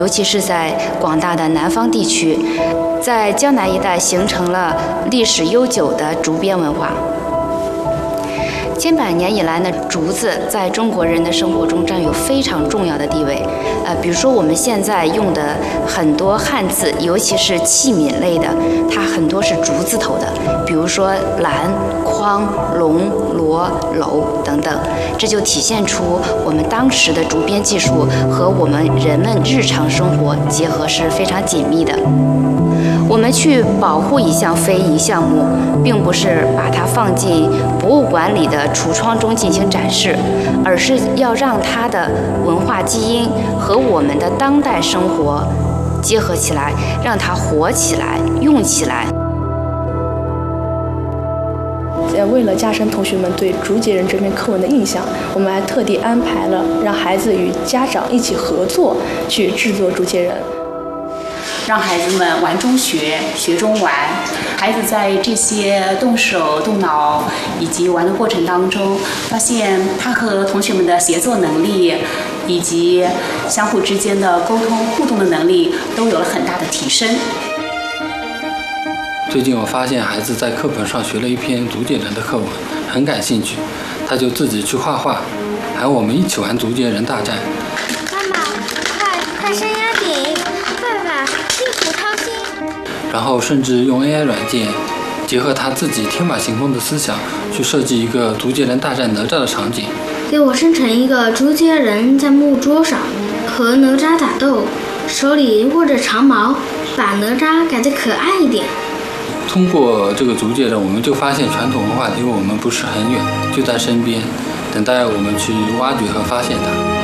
尤其是在广大的南方地区，在江南一带形成了历史悠久的竹编文化。千百年以来呢，竹子在中国人的生活中占有非常重要的地位。比如说我们现在用的很多汉字，尤其是器皿类的，它很多是竹字头的，比如说篮、筐、笼、箩、篓等等。这就体现出我们当时的竹编技术和我们人们日常生活结合是非常紧密的。我们去保护一项非遗项目，并不是把它放进博物馆里的橱窗中进行展示，而是要让它的文化基因和我们的当代生活结合起来，让它活起来、用起来。 为了加深同学们对竹节人这篇课文的印象，我们还特地安排了让孩子与家长一起合作去制作竹节人。 让孩子们玩中学，学中玩。孩子在这些动手动脑以及玩的过程当中，发现他和同学们的协作能力以及相互之间的沟通互动的能力都有了很大的提升。 最近我发现孩子在课本上学了一篇竹节人的课文，很感兴趣，他就自己去画画，喊我们一起玩竹节人大战。 妈妈，快伸压顶！爸爸，力图掏心！ 然后甚至用 AI 软件，结合他自己天马行空的思想，去设计一个竹节人大战哪吒的场景。 给我生成一个竹节人在木桌上和哪吒打斗，手里握着长矛，把哪吒改得可爱一点。 通过这个竹节人，我们就发现传统文化离我们不是很远，就在身边，等待我们去挖掘和发现它。